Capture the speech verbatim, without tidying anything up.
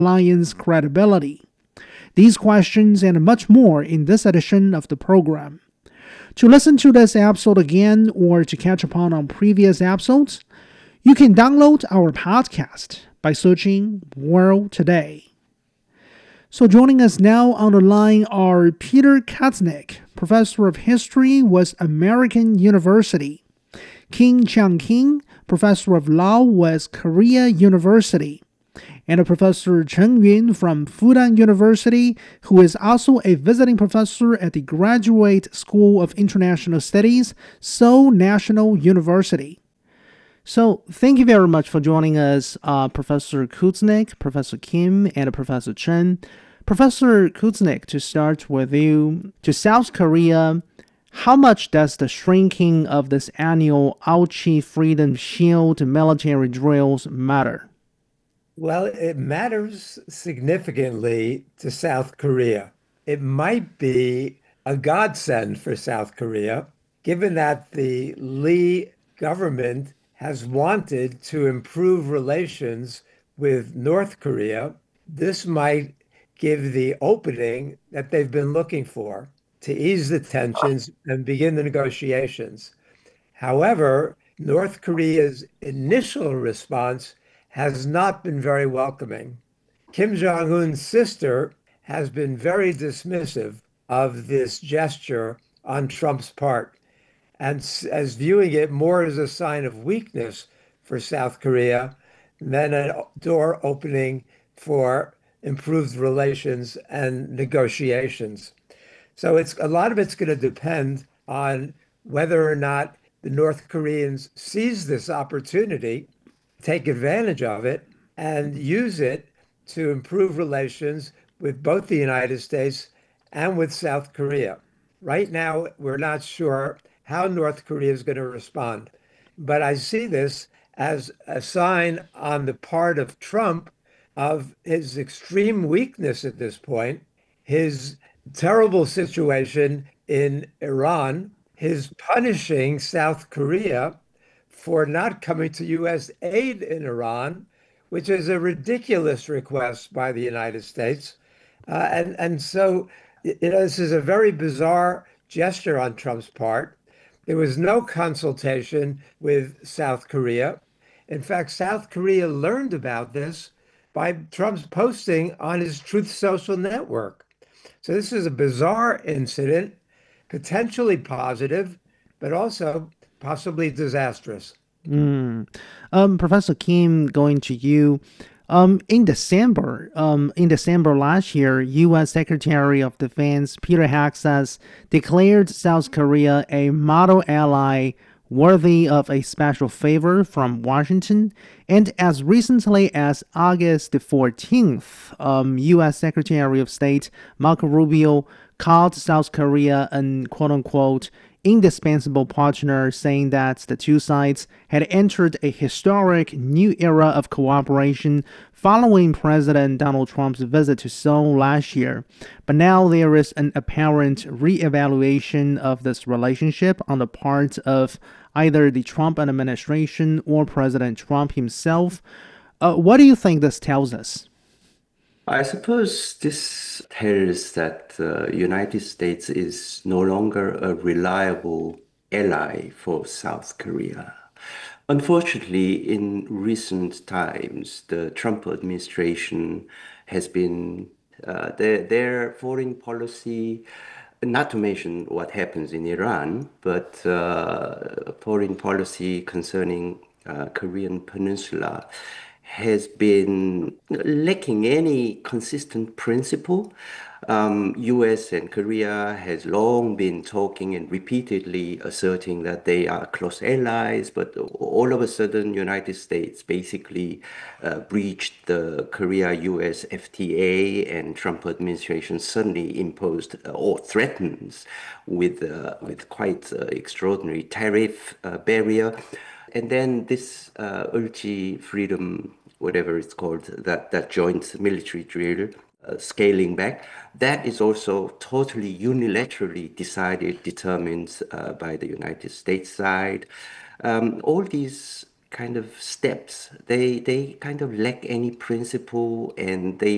alliance credibility? These questions and much more in this edition of the program. To listen to this episode again or to catch up on previous episodes, you can download our podcast by searching World Today. So joining us now on the line are Peter Kuznick, Professor of History with American University, Kim Chang-King, Professor of Law with Korea University, and Professor Chen Yun from Fudan University, who is also a visiting professor at the Graduate School of International Studies, Seoul National University. So thank you very much for joining us, uh, Professor Kuznick, Professor Kim, and Professor Chen. Professor Kuznick, to start with you, to South Korea, how much does the shrinking of this annual Aichi Freedom Shield military drills matter? Well, it matters significantly to South Korea. It might be a godsend for South Korea, given that the Lee government has wanted to improve relations with North Korea. This might give the opening that they've been looking for to ease the tensions and begin the negotiations. However, North Korea's initial response has not been very welcoming. Kim Jong-un's sister has been very dismissive of this gesture on Trump's part, and as viewing it more as a sign of weakness for South Korea than a door opening for improved relations and negotiations. So it's a lot of it's going to depend on whether or not the North Koreans seize this opportunity, take advantage of it, and use it to improve relations with both the United States and with South Korea. Right now, we're not sure how North Korea is going to respond. But I see this as a sign on the part of Trump of his extreme weakness at this point, his terrible situation in Iran, his punishing South Korea for not coming to U S aid in Iran, which is a ridiculous request by the United States. Uh, and, and so, you know, this is a very bizarre gesture on Trump's part. There was no consultation with South Korea. In fact, South Korea learned about this by Trump's posting on his Truth Social network. So this is a bizarre incident, potentially positive, but also possibly disastrous. Mm. Um, Professor Kim, going to you. Um, in December, um, in December last year, U S. Secretary of Defense Peter Hegseth declared South Korea a model ally worthy of a special favor from Washington. And as recently as August the fourteenth, um, U S. Secretary of State Marco Rubio called South Korea an quote-unquote indispensable partner, saying that the two sides had entered a historic new era of cooperation following President Donald Trump's visit to Seoul last year. But now there is an apparent re-evaluation of this relationship on the part of either the Trump administration or President Trump himself. Uh, what do you think this tells us? I suppose this tells that the United States is no longer a reliable ally for South Korea. Unfortunately, in recent times, the Trump administration has been uh, their their foreign policy, not to mention what happens in Iran, but uh, foreign policy concerning uh, Korean Peninsula has been lacking any consistent principle. Um, U S and Korea has long been talking and repeatedly asserting that they are close allies, but all of a sudden, United States basically uh, breached the Korea-U S F T A, and Trump administration suddenly imposed uh, or threatens with uh, with quite uh, extraordinary tariff uh, barrier. And then this uh, Ulchi Freedom, whatever it's called, that, that joint military drill, uh, scaling back, that is also totally unilaterally decided, determined uh, by the United States side. Um, all these kind of steps, they, they kind of lack any principle, and they